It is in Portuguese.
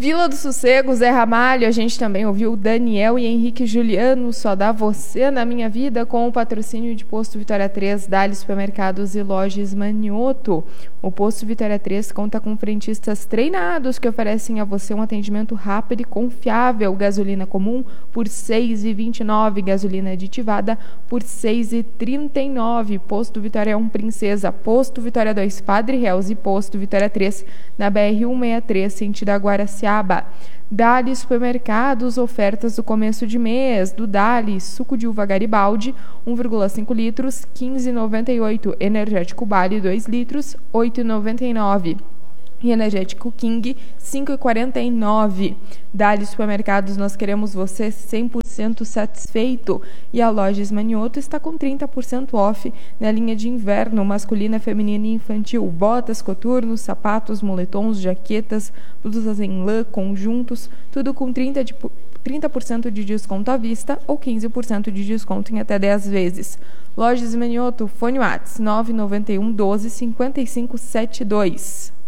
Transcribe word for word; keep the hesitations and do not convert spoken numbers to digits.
Vila do Sossego, Zé Ramalho, a gente também ouviu Daniel e Henrique Juliano, Só Dá Você na Minha Vida, com o patrocínio de Posto Vitória três, Dali Supermercados e Lojas Manioto. O Posto Vitória três conta com frentistas treinados que oferecem a você um atendimento rápido e confiável. Gasolina comum por seis reais e vinte e nove centavos, gasolina aditivada por seis reais e trinta e nove centavos. Posto Vitória um Princesa, Posto Vitória dois Padre Reus e Posto Vitória três na B R cento e sessenta e três, sentido Aguaraciaba. Dali Supermercados, ofertas do começo de mês. Do Dali, suco de uva Garibaldi, um vírgula cinco litros, quinze reais e noventa e oito centavos. Energético Bali, dois litros, oito reais e noventa e nove centavos. E Energético King, cinco reais e quarenta e nove centavos. Dali Supermercados, nós queremos você cem por cento satisfeito. E a Lojas Manioto está com trinta por cento off na linha de inverno, masculina, feminina e infantil. Botas, coturnos, sapatos, moletons, jaquetas, blusas em lã, conjuntos, tudo com trinta de, trinta por cento de desconto à vista ou quinze por cento de desconto em até dez vezes. Lojas Manioto, fone WhatsApp nove nove um, doze, cinquenta e cinco setenta e dois.